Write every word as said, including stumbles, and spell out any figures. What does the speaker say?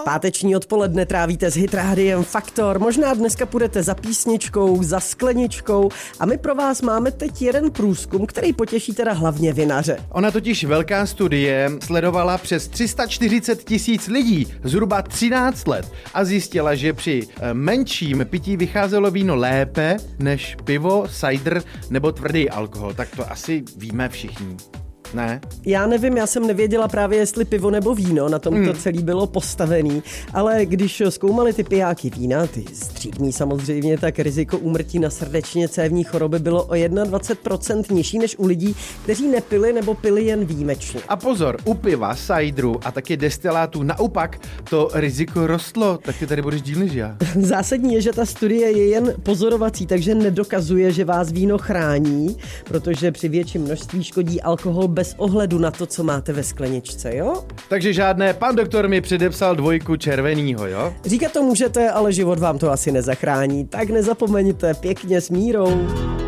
Páteční odpoledne trávíte s Hit Rádiem Faktor, možná dneska půjdete za písničkou, za skleničkou a my pro vás máme teď jeden průzkum, který potěší teda hlavně vinaře. Ona totiž velká studie sledovala přes tři sta čtyřicet tisíc lidí zhruba třináct let a zjistila, že při menším pití vycházelo víno lépe než pivo, cider nebo tvrdý alkohol. Tak to asi víme všichni. Ne? Já nevím, já jsem nevěděla právě, jestli pivo nebo víno, na tom to mm. celý bylo postavený, ale když zkoumali ty pijáky vína, ty střídmí samozřejmě, tak riziko úmrtí na srdečně cévní choroby bylo o dvacet jedna procent nižší než u lidí, kteří nepili nebo pili jen výjimečně. A pozor, u piva, cideru a taky destilátů naopak to riziko rostlo, tak ty tady budeš díl než já. Zásadní je, že ta studie je jen pozorovací, takže nedokazuje, že vás víno chrání, protože při větším množství škodí alkohol bez ohledu na to, co máte ve skleničce, jo? Takže žádné, pan doktor mi předepsal dvojku červenýho, jo? Říkat to můžete, ale život vám to asi nezachrání, tak nezapomeňte, pěkně s mírou.